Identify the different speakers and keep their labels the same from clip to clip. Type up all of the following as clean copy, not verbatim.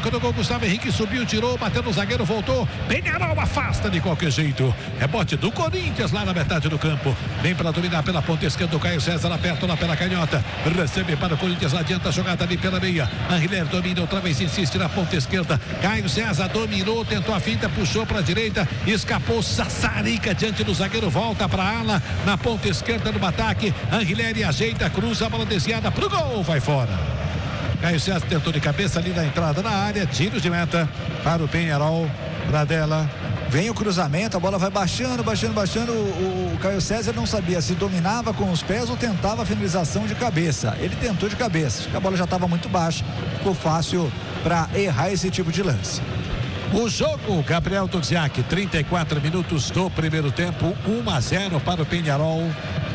Speaker 1: boca do gol, Gustavo Henrique subiu, tirou, bateu no zagueiro, voltou. Peñarol afasta de qualquer jeito. Rebote do Corinthians lá na metade do campo. Vem para dominar pela ponta esquerda, o Caio César aperta lá pela canhota. Recebe para o Corinthians, adianta a jogada ali pela meia. Anguilher domina, outra vez insiste na ponta esquerda. Caio César dominou, tentou a finta, puxou para a direita, escapou Sassarica diante do zagueiro, volta para a ala, na ponta esquerda no ataque. Anguilher ajeita, cruza a bola desviada pro gol, vai fora. Caio César tentou de cabeça ali na entrada na área, tiro de meta para o Peñarol. Pradella.
Speaker 2: Vem o cruzamento, a bola vai baixando. O Caio César não sabia se dominava com os pés ou tentava a finalização de cabeça. Ele tentou de cabeça, a bola já estava muito baixa, ficou fácil para errar esse tipo de lance.
Speaker 1: O jogo, Gabriel Duziak, 34 minutos do primeiro tempo, 1-0 para o Peñarol.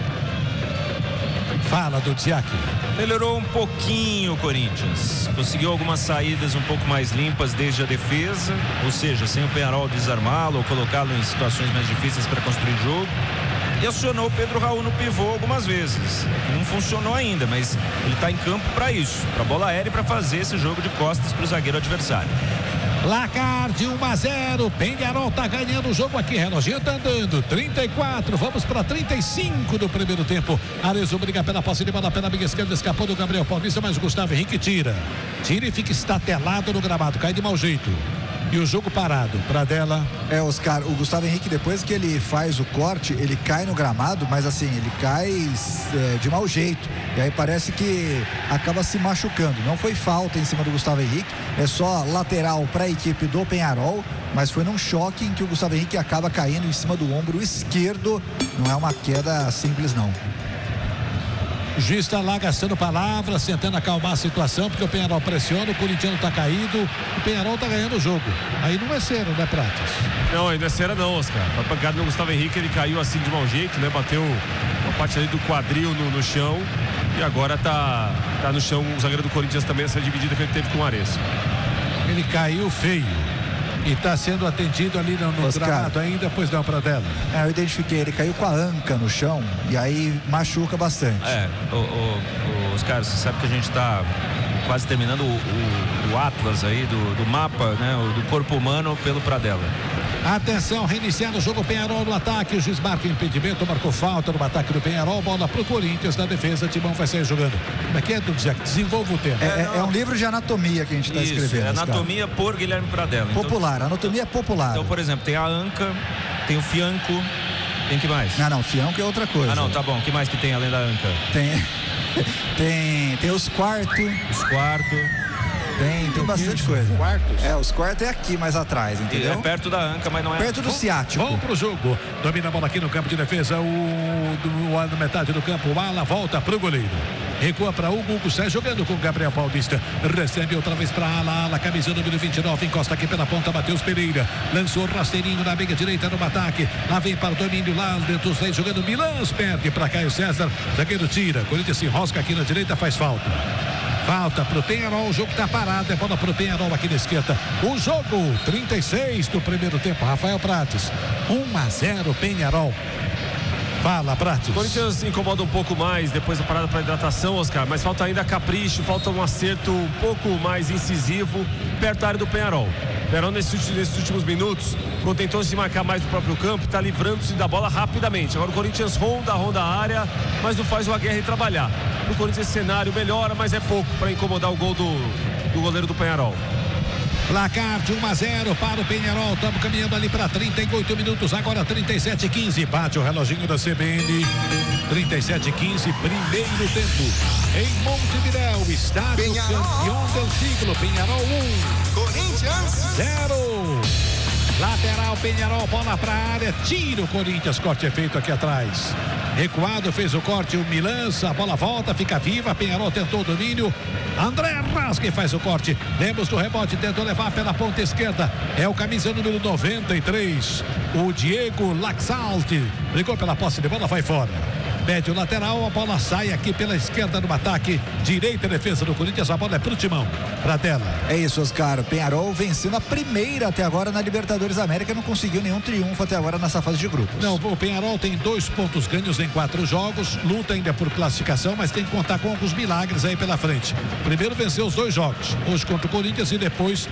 Speaker 1: Fala, Duziak.
Speaker 3: Melhorou um pouquinho o Corinthians. Conseguiu algumas saídas um pouco mais limpas desde a defesa, ou seja, sem o Peñarol desarmá-lo ou colocá-lo em situações mais difíceis para construir jogo. E acionou o Pedro Raul no pivô algumas vezes. Não funcionou ainda, mas ele está em campo para isso, para bola aérea e para fazer esse jogo de costas para o zagueiro adversário.
Speaker 1: Placar de 1-0, Peñarol tá ganhando o jogo aqui, reloginho tá andando, 34, vamos para 35 do primeiro tempo. Arezzo briga pela posse de bola pela meia esquerda, escapou do Gabriel Paulista, mas o Gustavo Henrique tira e fica estatelado no gramado, cai de mau jeito. E o jogo parado, Pradella.
Speaker 2: Oscar, o Gustavo Henrique, depois que ele faz o corte, ele cai no gramado, mas assim, ele cai de mau jeito. E aí parece que acaba se machucando. Não foi falta em cima do Gustavo Henrique, é só lateral para a equipe do Peñarol, mas foi num choque em que o Gustavo Henrique acaba caindo em cima do ombro esquerdo. Não é uma queda simples, não.
Speaker 1: O juiz está lá gastando palavras, tentando acalmar a situação, porque o Peñarol pressiona, o corintiano está caído, o Peñarol está ganhando o jogo. Aí não é cera, né, Prates?
Speaker 4: Não, aí não é cera não, Oscar. A pancada do Gustavo Henrique, ele caiu assim de mau jeito, né? Bateu uma parte ali do quadril no chão e agora tá no chão o zagueiro do Corinthians também, essa dividida que ele teve com o Arezzo.
Speaker 1: Ele caiu feio. E está sendo atendido ali no gramado ainda, pois não, Pradella?
Speaker 2: Eu identifiquei, ele caiu com a anca no chão e aí machuca bastante.
Speaker 3: Oscar, você sabe que a gente está quase terminando o atlas aí do mapa, né, do corpo humano pelo Pradella.
Speaker 1: Atenção, reiniciando o jogo, Peñarol no ataque, o juiz marca impedimento, marcou falta no ataque do Peñarol, bola pro Corinthians, na defesa, Timão vai sair jogando. Como é que é, Duziak? Desenvolva o tema.
Speaker 2: É um livro de anatomia que a gente está escrevendo.
Speaker 3: É anatomia por Guilherme Pradella.
Speaker 2: Popular, anatomia popular.
Speaker 3: Então, por exemplo, tem a anca, tem o fianco, tem que mais?
Speaker 2: Não, fianco é outra coisa.
Speaker 3: Tá bom, o que mais que tem além da anca?
Speaker 2: Tem os quartos. Tem bastante coisa.
Speaker 1: Quartos?
Speaker 2: Os quartos é aqui mais atrás, entendeu?
Speaker 3: É perto da anca, mas não é.
Speaker 2: Perto do ciático.
Speaker 1: Vamos pro jogo. Domina a bola aqui no campo de defesa. Na metade do campo. O ala volta pro goleiro. Recua para Hugo sai jogando com o Gabriel Paulista. Recebe outra vez para ala, camisa número 29. Encosta aqui pela ponta, Matheus Pereira. Lançou rasteirinho na meia direita no ataque. Lá vem para o domínio lá dentro. Sai jogando Milãs, perde para Caio César. Zagueiro tira. Corinthians se enrosca aqui na direita, faz falta. Falta pro Peñarol, o jogo tá parado, é bola pro Peñarol aqui na esquerda. O jogo, 36 do primeiro tempo, Rafael Prates, 1-0 Peñarol. Fala, Prates.
Speaker 4: O Corinthians incomoda um pouco mais depois da parada para hidratação, Oscar, mas falta ainda capricho, falta um acerto um pouco mais incisivo perto da área do Peñarol. O Peñarol nesses últimos minutos, quando tentou se marcar mais do próprio campo, está livrando-se da bola rapidamente. Agora o Corinthians ronda a área, mas não faz o Aguirre trabalhar. No Corinthians esse cenário melhora, mas é pouco para incomodar o gol do goleiro do Peñarol.
Speaker 1: Placar de 1-0 para o Peñarol. Estamos caminhando ali para 38 minutos. Agora 37:15. Bate o reloginho da CBN. 37:15, primeiro tempo. Em Montevidéu, estádio
Speaker 5: Peñarol.
Speaker 1: Campeão do Siglo. Peñarol 1.
Speaker 5: Corinthians
Speaker 1: 0. Lateral Peñarol, bola para a área. Tira o Corinthians. Corte é feito aqui atrás. Recuado, fez o corte, o Milança, a bola volta, fica viva, Peñarol tentou o domínio, André Rasque faz o corte, lemos do rebote, tentou levar pela ponta esquerda, é o camisa número 93, o Diego Laxalti, brigou pela posse de bola, vai fora. Pede o lateral, a bola sai aqui pela esquerda no ataque, direita defesa do Corinthians, a bola é pro Timão, Pradella.
Speaker 2: É isso, Oscar, Peñarol vencendo a primeira até agora na Libertadores América, não conseguiu nenhum triunfo até agora nessa fase de grupos.
Speaker 1: Não, o Peñarol tem 2 pontos ganhos em 4 jogos, luta ainda por classificação, mas tem que contar com alguns milagres aí pela frente. Primeiro venceu os 2 jogos, hoje contra o Corinthians e depois